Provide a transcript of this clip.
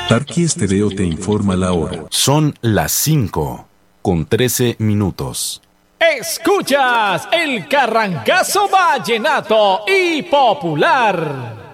Tarqui Estéreo te informa la hora. Son las 5:13. Escuchas el Carrancazo Vallenato y Popular.